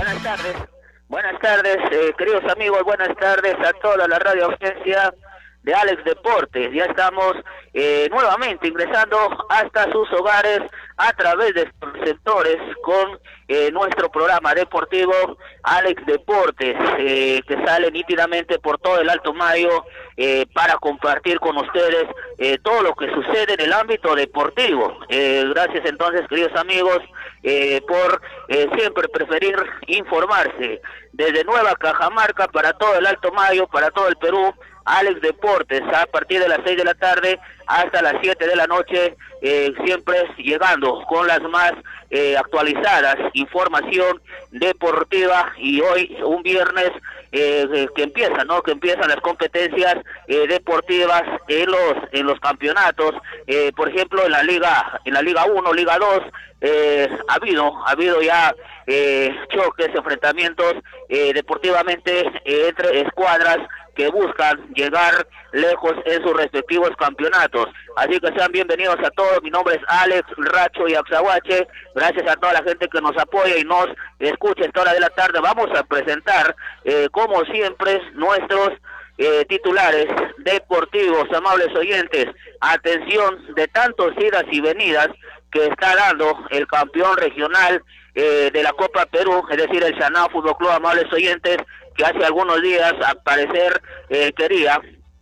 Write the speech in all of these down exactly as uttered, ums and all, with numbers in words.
Buenas tardes, buenas tardes, eh, queridos amigos, buenas tardes a toda la radio audiencia de Alex Deportes. Ya estamos eh, nuevamente ingresando hasta sus hogares a través de sus sectores con eh, nuestro programa deportivo Alex Deportes, eh, que sale nítidamente por todo el Alto Mayo eh, para compartir con ustedes eh, todo lo que sucede en el ámbito deportivo. Eh, gracias entonces, queridos amigos, eh, por eh, siempre preferir informarse desde Nueva Cajamarca para todo el Alto Mayo, para todo el Perú. Alex Deportes, a partir de las seis de la tarde hasta las siete de la noche, eh, siempre llegando con las más eh, actualizadas información deportiva, y hoy un viernes eh, que empieza, ¿no? Que empiezan las competencias eh, deportivas en los en los campeonatos, eh, por ejemplo en la Liga, en la Liga uno, Liga dos, eh, ha habido, ha habido ya eh, choques, enfrentamientos eh, deportivamente eh, entre escuadras que buscan llegar lejos en sus respectivos campeonatos. Así que sean bienvenidos a todos. Mi nombre es Alex Racho y Axahuache. Gracias a toda la gente que nos apoya y nos escucha a esta hora de la tarde. Vamos a presentar, eh, como siempre, nuestros eh, titulares deportivos, amables oyentes. Atención de tantos idas y venidas que está dando el campeón regional eh, de la Copa Perú, es decir, el Chanao Fútbol Club, amables oyentes, que hace algunos días, al parecer, eh, quería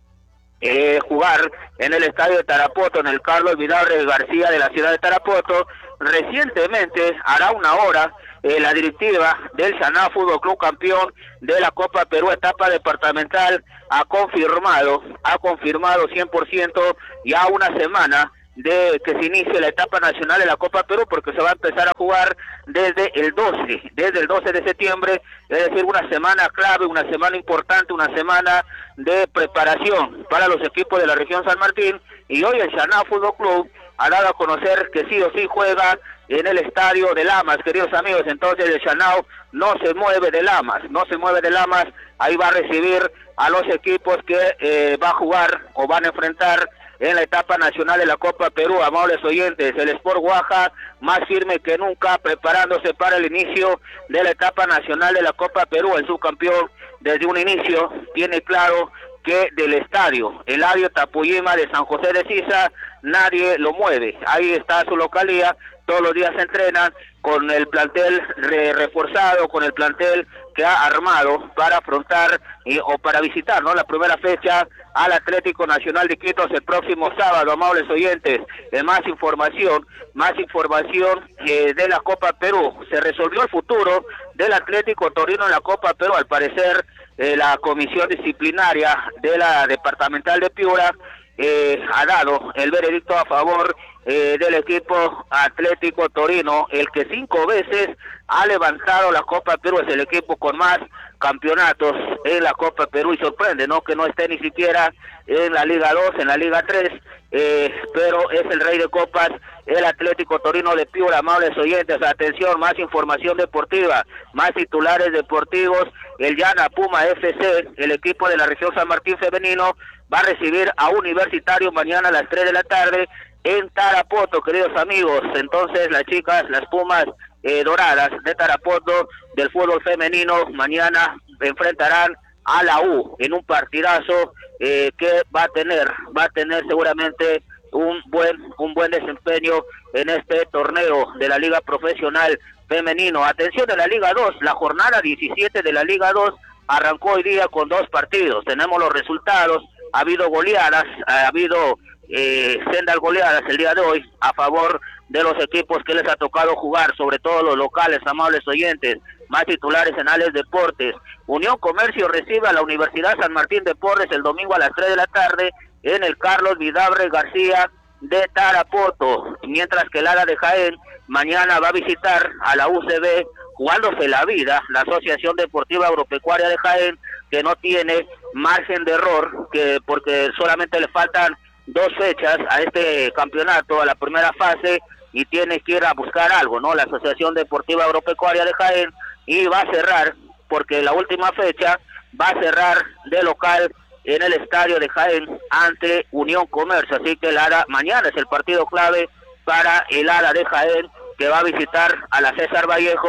eh, jugar en el estadio de Tarapoto, en el Carlos Vidaurre García de la ciudad de Tarapoto. Recientemente, hará una hora, eh, la directiva del Chanao Fútbol Club, campeón de la Copa Perú etapa departamental, ha confirmado, ha confirmado cien por ciento ya una semana de que se inicie la etapa nacional de la Copa Perú, porque se va a empezar a jugar desde el doce, desde el doce de septiembre, es decir, una semana clave, una semana importante, una semana de preparación para los equipos de la región San Martín. Y hoy el Chanao Fútbol Club ha dado a conocer que sí o sí juega en el estadio de Lamas, queridos amigos. Entonces el Chanao no se mueve de Lamas, no se mueve de Lamas, ahí va a recibir a los equipos que eh, va a jugar o van a enfrentar en la etapa nacional de la Copa Perú, amables oyentes. El Sport Guaja, más firme que nunca, preparándose para el inicio de la etapa nacional de la Copa Perú. El subcampeón, desde un inicio, tiene claro que del estadio Eladio Tapuyima de San José de Sisa, nadie lo mueve. Ahí está su localía, todos los días se entrenan con el plantel re reforzado, con el plantel que ha armado para afrontar y, o para visitar, ¿no?, la primera fecha al Atlético Nacional de Iquitos el próximo sábado, amables oyentes. Eh, más información, más información eh, de la Copa Perú. Se resolvió el futuro del Atlético Torino en la Copa Perú. Al parecer, eh, la comisión disciplinaria de la departamental de Piura eh, ha dado el veredicto a favor eh, del equipo Atlético Torino, el que cinco veces ha levantado la Copa Perú, es el equipo con más campeonatos en la Copa Perú, y sorprende, ¿no?, que no esté ni siquiera en la Liga dos, en la Liga tres, eh, pero es el rey de copas, el Atlético Torino de Piura, amables oyentes. Atención, más información deportiva, más titulares deportivos. El Llana Puma F C, el equipo de la región San Martín femenino, va a recibir a Universitario mañana a las tres de la tarde en Tarapoto, queridos amigos. Entonces las chicas, las Pumas eh, doradas de Tarapoto del fútbol femenino, mañana enfrentarán a la U en un partidazo eh, que va a tener, va a tener seguramente un buen, un buen desempeño en este torneo de la Liga Profesional Femenino. Atención de la Liga dos, la jornada diecisiete de la Liga dos arrancó hoy día con dos partidos. Tenemos los resultados, ha habido goleadas, ha habido eh, sendas goleadas el día de hoy a favor de los equipos que les ha tocado jugar, sobre todo los locales, amables oyentes. Más titulares en Alex Deportes. Unión Comercio recibe a la Universidad San Martín de Porres el domingo a las tres de la tarde en el Carlos Vidaurre García de Tarapoto, mientras que el Ala de Jaén mañana va a visitar a la U C B, jugándose la vida, la Asociación Deportiva Agropecuaria de Jaén, que no tiene margen de error, que porque solamente le faltan dos fechas a este campeonato, a la primera fase, y tiene que ir a buscar algo, ¿no?, la Asociación Deportiva Agropecuaria de Jaén, y va a cerrar, porque la última fecha va a cerrar de local en el estadio de Jaén ante Unión Comercio. Así que el Ara, mañana es el partido clave para el Ara de Jaén, que va a visitar a la César Vallejo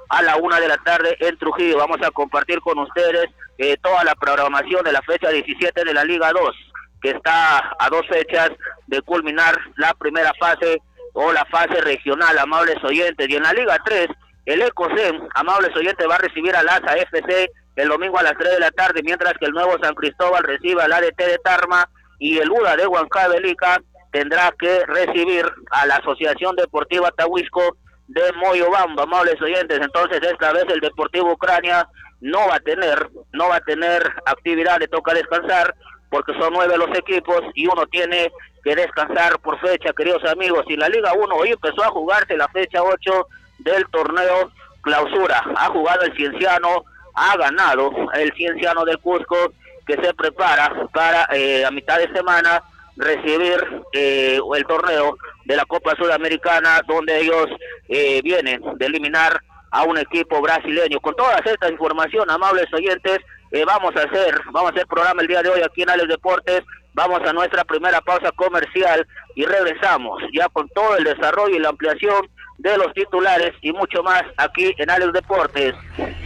a la una de la tarde en Trujillo. Vamos a compartir con ustedes eh, toda la programación de la fecha diecisiete de la Liga dos, que está a dos fechas de culminar la primera fase o la fase regional, amables oyentes. Y en la Liga tres, el Ecosem, amables oyentes, va a recibir al Asa F C el domingo a las tres de la tarde, mientras que el Nuevo San Cristóbal recibe al A D T de Tarma y el U D A de Huancavelica tendrá que recibir a la Asociación Deportiva Tahuisco de Moyobamba, amables oyentes. Entonces esta vez el Deportivo Ucrania no va a tener, no va a tener actividad, le toca descansar, porque son nueve los equipos y uno tiene que descansar por fecha, queridos amigos. Y la Liga uno hoy empezó a jugarse la fecha ocho del torneo clausura. Ha jugado el Cienciano, ha ganado el Cienciano del Cusco, que se prepara para eh, a mitad de semana recibir eh, el torneo de la Copa Sudamericana, donde ellos eh, vienen de eliminar a un equipo brasileño. Con toda esta información, amables oyentes, eh, vamos a hacer vamos a hacer programa el día de hoy aquí en Alex Deportes. Vamos a nuestra primera pausa comercial y regresamos ya con todo el desarrollo y la ampliación de los titulares y mucho más aquí en Alex Deportes.